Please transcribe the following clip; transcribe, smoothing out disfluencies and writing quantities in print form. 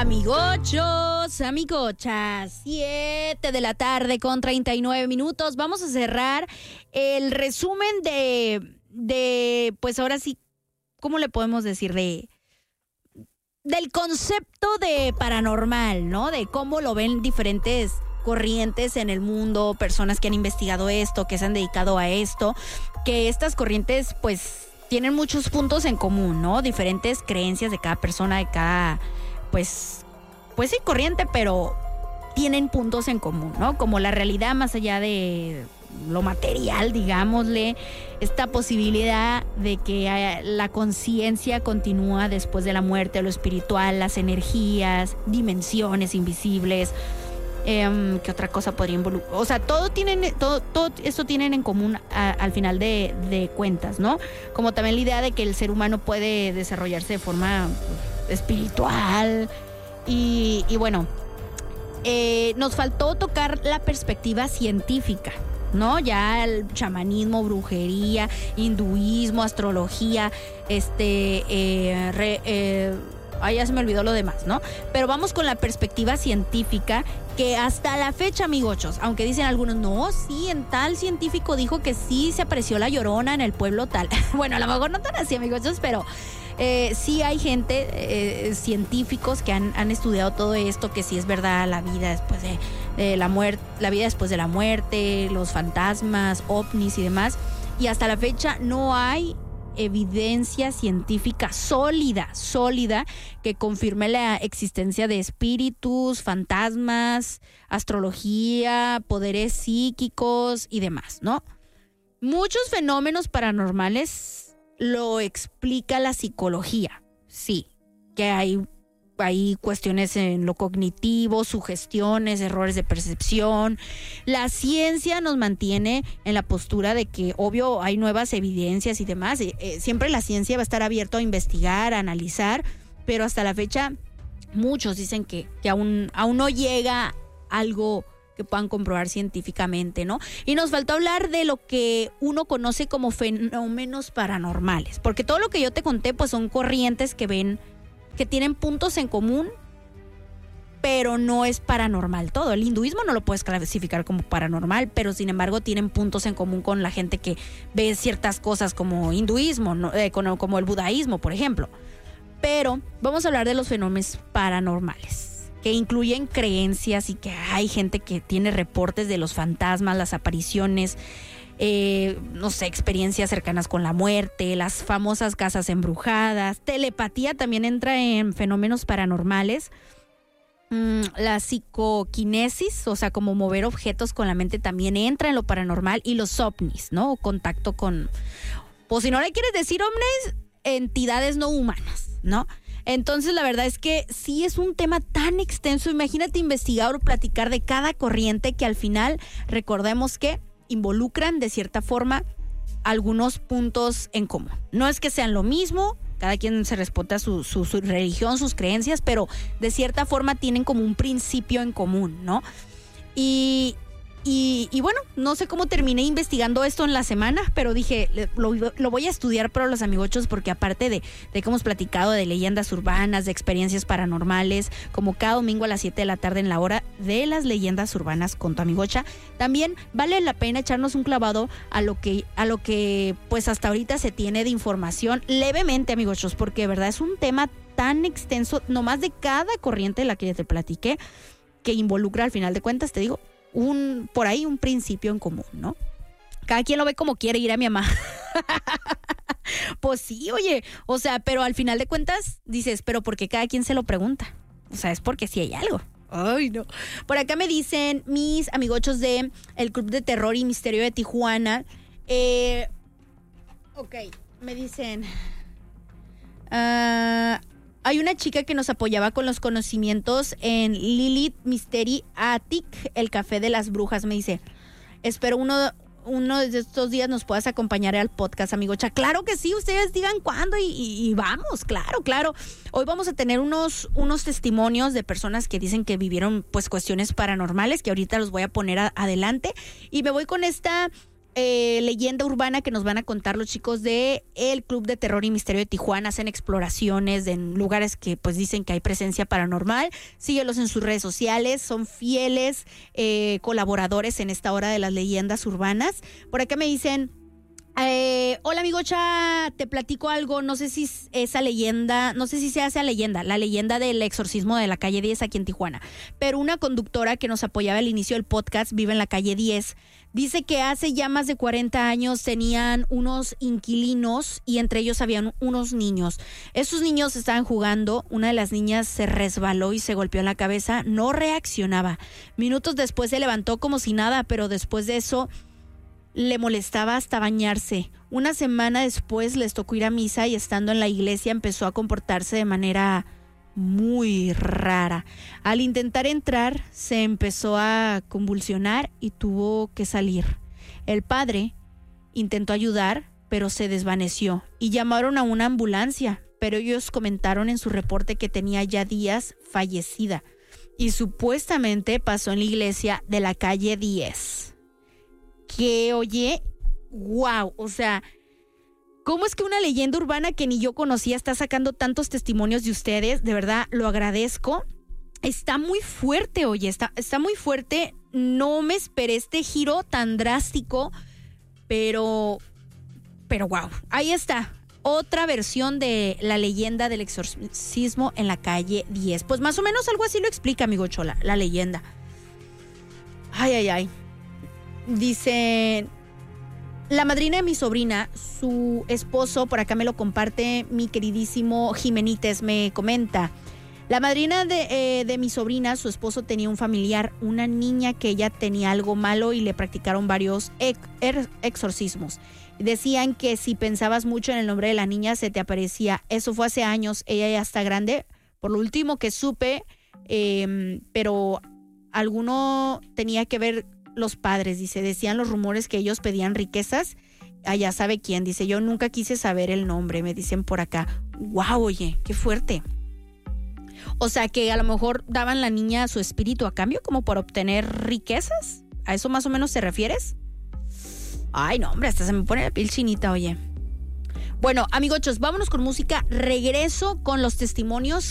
Amigochos, amigochas, 7 de la tarde con 39 minutos. Vamos a cerrar el resumen de pues ahora sí, ¿cómo le podemos decir? Del concepto de paranormal, ¿no? De cómo lo ven diferentes corrientes en el mundo, personas que han investigado esto, que se han dedicado a esto, que estas corrientes pues tienen muchos puntos en común, ¿no? Diferentes creencias de cada persona, de cada pues sí, corriente, pero tienen puntos en común, ¿no? Como la realidad más allá de lo material, digámosle, esta posibilidad de que la conciencia continúa después de la muerte, lo espiritual, las energías, dimensiones invisibles. ¿Qué otra cosa podría involucrar? O sea, todo esto tienen en común al final de cuentas, ¿no? Como también la idea de que el ser humano puede desarrollarse de forma espiritual y bueno, nos faltó tocar la perspectiva científica, ¿no? Ya el chamanismo, brujería, hinduismo, astrología, ya se me olvidó lo demás, ¿no? Pero vamos con la perspectiva científica, que hasta la fecha, amigochos, aunque dicen algunos, no, sí, en tal científico dijo que sí se apareció la Llorona en el pueblo tal. Bueno, a lo mejor no tan así, amigochos, pero sí hay gente, científicos que han estudiado todo esto, que sí es verdad, la vida después de la muerte, la vida después de la muerte, los fantasmas, ovnis y demás. Y hasta la fecha no hay evidencia científica sólida que confirme la existencia de espíritus, fantasmas, astrología, poderes psíquicos y demás, ¿no? Muchos fenómenos paranormales lo explica la psicología, sí, que hay cuestiones en lo cognitivo, sugestiones, errores de percepción. La ciencia nos mantiene en la postura de que, obvio, hay nuevas evidencias y demás. Siempre la ciencia va a estar abierta a investigar, a analizar, pero hasta la fecha muchos dicen que aún no llega algo que puedan comprobar científicamente, ¿no? Y nos faltó hablar de lo que uno conoce como fenómenos paranormales, porque todo lo que yo te conté pues son corrientes que tienen puntos en común, pero no es paranormal todo. El hinduismo no lo puedes clasificar como paranormal, pero sin embargo tienen puntos en común con la gente que ve ciertas cosas como hinduismo, ¿no? Como el budaísmo, por ejemplo. Pero vamos a hablar de los fenómenos paranormales, que incluyen creencias y que hay gente que tiene reportes de los fantasmas, las apariciones, no sé, experiencias cercanas con la muerte, las famosas casas embrujadas. Telepatía también entra en fenómenos paranormales. La psicoquinesis, o sea, como mover objetos con la mente, también entra en lo paranormal. Y los ovnis, ¿no? Contacto con, o si no le quieres decir ovnis, entidades no humanas, ¿no? Entonces la verdad es que sí es un tema tan extenso. Imagínate investigar o platicar de cada corriente, que al final recordemos que involucran de cierta forma algunos puntos en común. No es que sean lo mismo, cada quien se respeta su religión, sus creencias, pero de cierta forma tienen como un principio en común, ¿no? Y bueno, no sé cómo terminé investigando esto en la semana, pero dije, lo voy a estudiar para los amigochos, porque aparte de que hemos platicado de leyendas urbanas, de experiencias paranormales, como cada domingo a las 7 de la tarde en la hora de las leyendas urbanas con tu amigocha, también vale la pena echarnos un clavado a lo que pues hasta ahorita se tiene de información levemente, amigochos, porque de verdad es un tema tan extenso, nomás de cada corriente de la que te platiqué, que involucra al final de cuentas, te digo, por ahí un principio en común, ¿no? Cada quien lo ve como quiere. Ir a mi mamá. Pues sí, oye, o sea, pero al final de cuentas dices, pero ¿por qué cada quien se lo pregunta? O sea, es porque sí hay algo. Ay, no. Por acá me dicen mis amigochos de el Club de Terror y Misterio de Tijuana. Ok, me dicen... hay una chica que nos apoyaba con los conocimientos en Lilith Mystery Attic, el café de las brujas. Me dice, espero uno de estos días nos puedas acompañar al podcast, amigocha. Claro que sí, ustedes digan cuándo y vamos, claro. Hoy vamos a tener unos testimonios de personas que dicen que vivieron pues cuestiones paranormales, que ahorita los voy a poner adelante. Y me voy con esta leyenda urbana que nos van a contar los chicos de el Club de Terror y Misterio de Tijuana. Hacen exploraciones en lugares que pues dicen que hay presencia paranormal. Síguelos en sus redes sociales, son fieles colaboradores en esta hora de las leyendas urbanas. Por acá me dicen, hola amigocha, te platico algo, no sé si esa leyenda, no sé si sea esa leyenda, la leyenda del exorcismo de la calle 10 aquí en Tijuana, pero una conductora que nos apoyaba al inicio del podcast vive en la calle 10. Dice que hace ya más de 40 años tenían unos inquilinos y entre ellos habían unos niños. Esos niños estaban jugando, una de las niñas se resbaló y se golpeó en la cabeza, no reaccionaba. Minutos después se levantó como si nada, pero después de eso le molestaba hasta bañarse. Una semana después les tocó ir a misa y estando en la iglesia empezó a comportarse de manera muy rara. Al intentar entrar se empezó a convulsionar y tuvo que salir. El padre intentó ayudar, pero se desvaneció y llamaron a una ambulancia, pero ellos comentaron en su reporte que tenía ya días fallecida y supuestamente pasó en la iglesia de la calle 10. Que oye, wow, o sea, ¿cómo es que una leyenda urbana que ni yo conocía está sacando tantos testimonios de ustedes? De verdad, lo agradezco. Está muy fuerte, oye, está muy fuerte. No me esperé este giro tan drástico, pero wow, ahí está. Otra versión de la leyenda del exorcismo en la calle 10. Pues más o menos algo así lo explica, amigo Chola, la leyenda. Ay. Dice, la madrina de mi sobrina, su esposo, por acá me lo comparte mi queridísimo Jimenites, me comenta. La madrina de mi sobrina, su esposo tenía un familiar, una niña que ella tenía algo malo y le practicaron varios exorcismos. Decían que si pensabas mucho en el nombre de la niña se te aparecía. Eso fue hace años, ella ya está grande, por lo último que supe, pero alguno tenía que ver los padres, dice, decían los rumores que ellos pedían riquezas, allá sabe quién, dice, yo nunca quise saber el nombre, me dicen por acá. Wow, oye, qué fuerte. O sea, que a lo mejor daban la niña su espíritu a cambio como por obtener riquezas. ¿A eso más o menos te refieres? Ay, no, hombre, hasta se me pone la piel chinita, oye. Bueno, amigochos, vámonos con música. Regreso con los testimonios